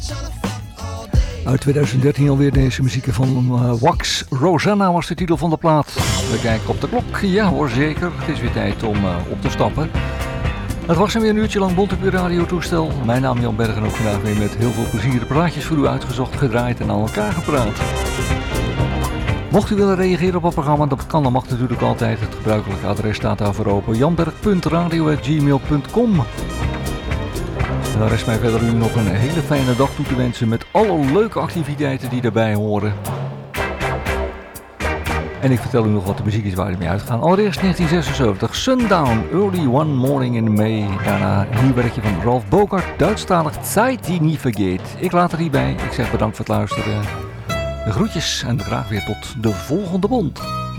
Uit 2013 alweer deze muziek van Wax. Rosanna was de titel van de plaat. We kijken op de klok. Ja hoor, zeker. Het is weer tijd om op te stappen. Het was weer een uurtje lang bont op uw radiotoestel. Mijn naam Jan Berg en ook vandaag weer met heel veel plezier de plaatjes voor u uitgezocht, gedraaid en aan elkaar gepraat. Mocht u willen reageren op het programma, dat kan, dan mag natuurlijk altijd. Het gebruikelijke adres staat daarvoor open. janberg.radio@gmail.com. En dan rest mij verder u nog een hele fijne dag toe te wensen met alle leuke activiteiten die daarbij horen. En ik vertel u nog wat de muziek is waar we mee uitgaan. Allereerst 1976, Sundown, Early One Morning in May. Daarna een nieuw werkje van Ralph Bogart, Duitsstalig Zeit die nie vergeet. Ik laat er hierbij. Ik zeg bedankt voor het luisteren. De groetjes en graag weer tot de volgende bond.